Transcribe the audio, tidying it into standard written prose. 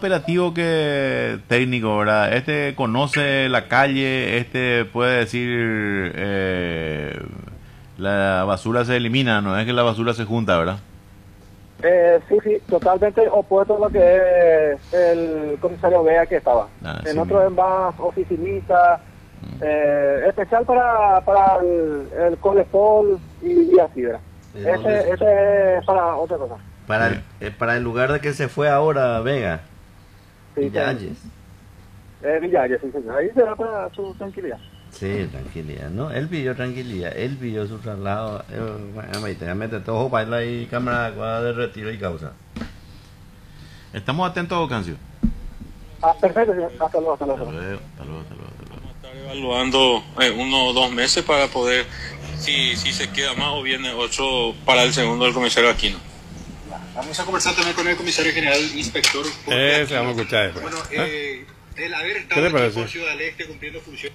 operativo que técnico, ¿verdad? Este conoce la calle, este puede decir la basura se elimina, no es que la basura se junta, ¿verdad? Sí, sí, totalmente opuesto a lo que es el comisario Vega que estaba. Sí, En otro es más oficinista, especial para el Colepol y así, ¿verdad? Ese es para otra cosa. Para el lugar de que se fue ahora Vega. Sí, Villalles. Villalles, sí, señor. Ahí se da para su tranquilidad. Sí, tranquilidad, ¿no? Él pidió tranquilidad, él pidió su traslado. Mete todo baila y cámara de retiro y causa. Estamos atentos, Cancio. Perfecto, señor. Hasta luego, hasta luego. Hasta luego, hasta luego, hasta luego. Vamos a estar evaluando 1 o 2 meses para poder, si se queda más o viene otro para el segundo del comisario Aquino. Vamos a conversar también con el comisario general inspector. Se vamos a escuchar después. Bueno, el haber estado aquí por Ciudad del Este cumpliendo funciones.